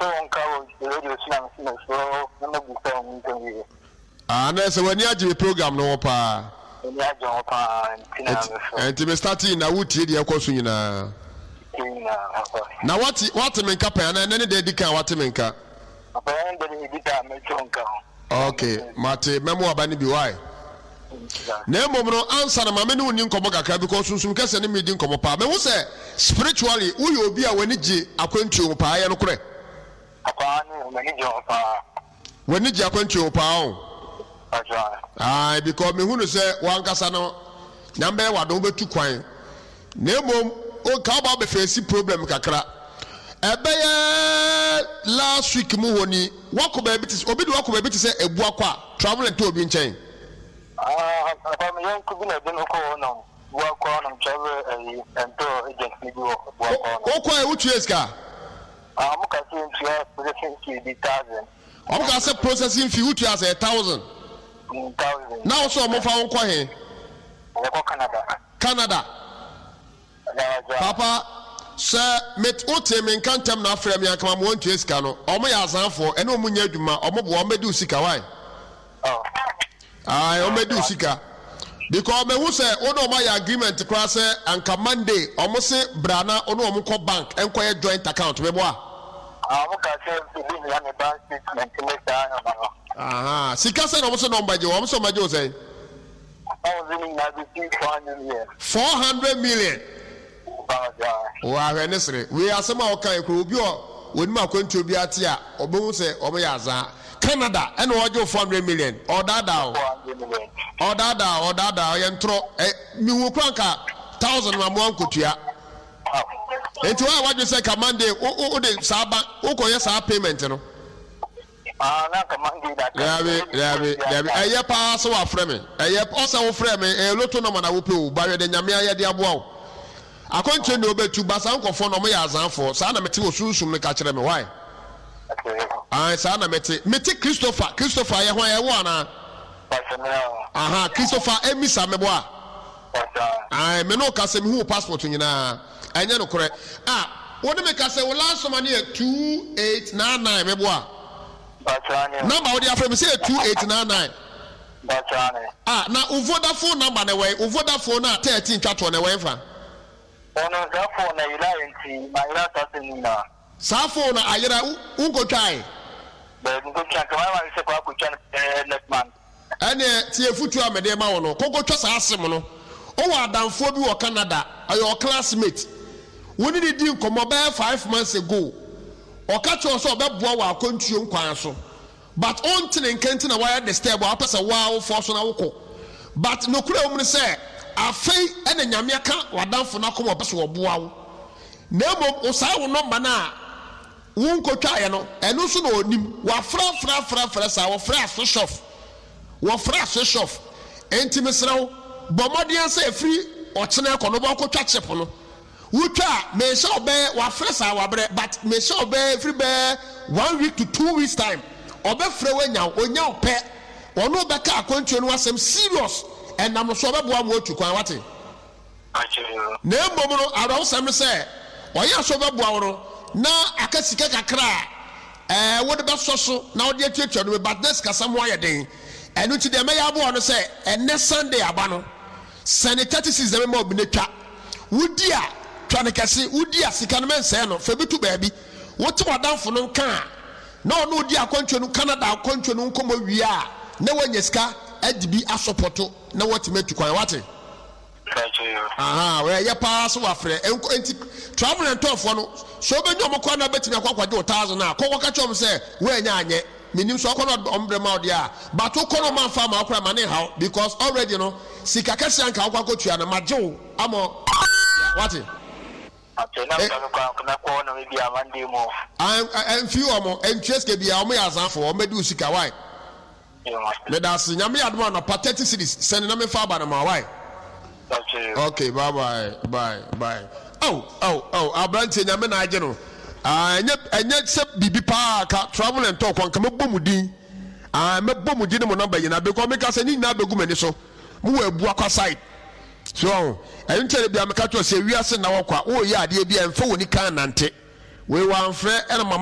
That's when you have program no pa. And to be starting na wuti di akoso nyina. Na what men ka pa na ne de dika what men ka. Okay, mate memo abani bi why? Na emom no answer na mame ne woni nkomo kakra because sunsum kese ne medi nkomo pa. Me wo say spiritually wo ye obi a wani gi akwantu pa ya no kore. Wani gi akwantu pa o. Because me who say one kasa no nyambe wadon betu kwan na emom o ka ba be face problem kakra ebeye last week mu woni wakoba bit obi de wakoba bit say ebu akwa travel to obi nchen me yan ku bi na de no ko no wakwa no travel ento agent ni go wakwa o kwa e wutu eska mo ka say ntia processing fee bi 1000 o ka say processing fee wutu as 1000 now so mo fa won kwa he Canada Papa sir met ote men kantem na afrem ya kama mo ntu esika no omo ya azanfo ene omo nya adwuma omo bo omo medu sika why omo medu sika because me hu say ono omo ya agreement kra say anka Monday omo se brana ono omo ko bank enko ye joint account me bo a mo ka say bi ya me bank statement me ta sika say no omo so number je omo so maje o say 400 million. Wow, necessary. We are some okay. When my country be at here, or say, Obayaza, Canada, and what you 400 million, or that down, or that down, and throw a new cranker 1,000 1 kutia. And to what you say, Monday, the Saba, yes, our payment, you know. Aya pa so afreme aya also frame e loto no mana wo pe o ba we de nyame aya de abo akonche no betu basa nkofo no mo ya azanfo sa na mete osunsum me ka kire me why sa na mete Christopher ye ho ye wo ana Christopher emisa me bo a me no ka se me hu passport nyina anya no kore woni me ka se wo last money 2899 me bo a number what you from say 2899 na Vodafone number na way Vodafone na 13 twato na way fa ono da phone na ila enti ma ila tasenina sa phone na ayira unko twai be ngo twa ka ma se kwa ku twa next month ane tie futu amede ma wono kogo twa sa asem no o wa adamfo bi wo Canada ayo classmate woni di nkomo be 5 months ago okacho so obeboa wa akontuo nkwan so but on tene nkenti na wire the step wa pesa wa force na woko but no kura omni say afei ene nyame aka wadanfo na komo pesa wo boa wo na emom osai wo number na wo nkotwa ye no eno so na onim wa fra sa wo fra asoshof enti mesrew bomodian say free ochene kono bo akotwa chip no Wucha me shall be wa fresh our bread, but me shall be free be 1 week to 2 weeks time. Obe frewe nya onya pe. Ono be ka akwantu no asem serious and am so be boa mo tu kwan wate. Na embom no arawo sam say oya so be boa no na akasika kakra wo de be so na wo de atuatua no but this kasam wa ye den. Enu ti de me ya boa no say ene Sunday aba no. Sanitary system me obi netwa. Wudia Tranekasi, Udia, Sikanman Sano, Fabitu baby. What to Madame for no can? No, dear country, no Canada, country, no come we are. No one yeska, Ed be a supporto, no what to make to Quawati. Where your pass were free and travel and talk for no. So when you're Mokwana betting a quack 1,000 now, Kowakachom say, where Nanye, meaning so cannot ombre maudia, but to call man farm our money how because already no, Sikakasian Kawakochi and a Majo, Amo. What? I'm few more and just get the army as for Medusa. Why? Let us see. Yami had one of pathetic cities, sending them far by my wife. Okay, bye. Oh, I'll branch in Yamana General. And yet, Bibi Park, travel and talk on Kamabumudi. I'm a Bumudino number, and I become a Cassini Nabegumen. So, who will walk aside. So, I didn't tell you, I'm a catcher, say, we are sending our oh, yeah, dear, and phone, you can't. We want friend and